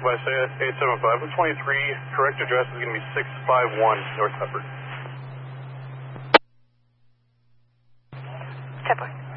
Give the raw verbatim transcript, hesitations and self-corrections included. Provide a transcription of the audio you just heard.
by eight seven five, one twenty-three, correct address is going to be six five one North Pepper. ten four.